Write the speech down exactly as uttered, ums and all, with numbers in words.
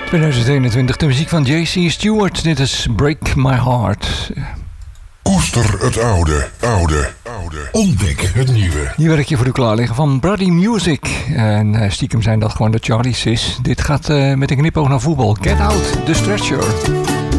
tweeduizend eenentwintig, de muziek van J C Stewart. Dit is Break My Heart. Koester het oude, oude, oude. Ontdek het nieuwe. Hier werk je voor u klaar liggen van Brady Music. En uh, stiekem zijn dat gewoon de Charlie Sis. Dit gaat uh, met een knipoog naar voetbal. Get Out, The Stretcher.